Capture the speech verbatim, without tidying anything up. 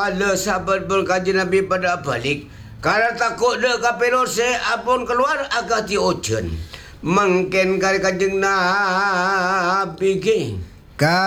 le sahabat berkaji Nabi pada balik. Karena takut de kapirose apun keluar agak ti ocean. Mungkin kali kanjeng Nabi ke.